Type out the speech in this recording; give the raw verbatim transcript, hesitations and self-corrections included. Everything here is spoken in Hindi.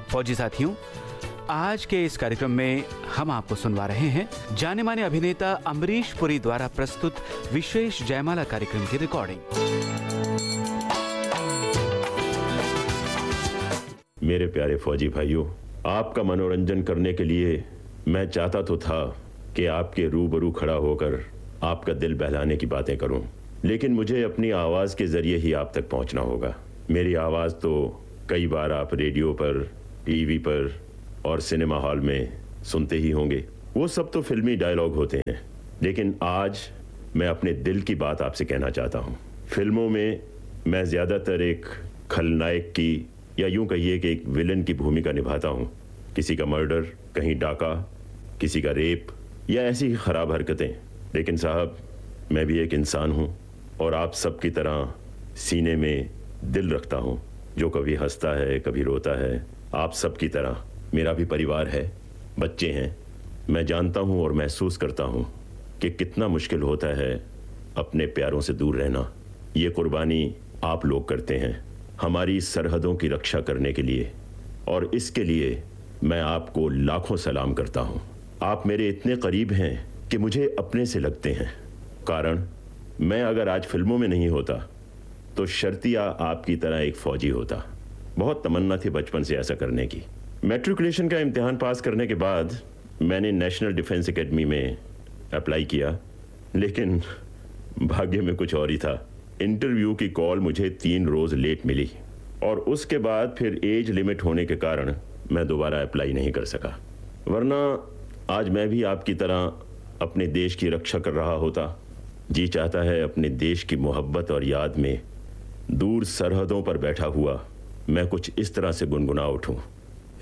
फौजी साथियों, आज के इस कार्यक्रम में हम आपको सुनवा रहे हैं जाने माने अभिनेता अमरीश पुरी द्वारा प्रस्तुत विशेष जयमाला कार्यक्रम की रिकॉर्डिंग। मेरे प्यारे फौजी भाइयों, आपका मनोरंजन करने के लिए मैं चाहता तो था कि आपके रूबरू खड़ा होकर आपका दिल बहलाने की बातें करूं, लेकिन मुझे अपनी आवाज़ के ज़रिए ही आप तक पहुंचना होगा। मेरी आवाज़ तो कई बार आप रेडियो पर, टीवी पर और सिनेमा हॉल में सुनते ही होंगे। वो सब तो फिल्मी डायलॉग होते हैं, लेकिन आज मैं अपने दिल की बात आपसे कहना चाहता हूँ। फिल्मों में मैं ज़्यादातर एक खलनायक की या यूं कहिए कि एक विलन की भूमिका निभाता हूँ। किसी का मर्डर, कहीं डाका, किसी का रेप या ऐसी ही ख़राब हरकतें। लेकिन साहब, मैं भी एक इंसान हूँ और आप सब की तरह सीने में दिल रखता हूँ, जो कभी हंसता है, कभी रोता है। आप सब की तरह मेरा भी परिवार है, बच्चे हैं। मैं जानता हूँ और महसूस करता हूँ कि कितना मुश्किल होता है अपने प्यारों से दूर रहना। ये कुर्बानी आप लोग करते हैं हमारी सरहदों की रक्षा करने के लिए, और इसके लिए मैं आपको लाखों सलाम करता हूँ। आप मेरे इतने करीब हैं कि मुझे अपने से लगते हैं। कारण, मैं अगर आज फिल्मों में नहीं होता तो शर्तिया आपकी तरह एक फ़ौजी होता। बहुत तमन्ना थी बचपन से ऐसा करने की। मैट्रिकुलेशन का इम्तिहान पास करने के बाद मैंने नेशनल डिफेंस एकेडमी में अप्लाई किया, लेकिन भाग्य में कुछ और ही था। इंटरव्यू की कॉल मुझे तीन रोज़ लेट मिली और उसके बाद फिर एज लिमिट होने के कारण मैं दोबारा अप्लाई नहीं कर सका। वरना आज मैं भी आपकी तरह अपने देश की रक्षा कर रहा होता। जी चाहता है अपने देश की मोहब्बत और याद में दूर सरहदों पर बैठा हुआ मैं कुछ इस तरह से गुनगुना उठूं।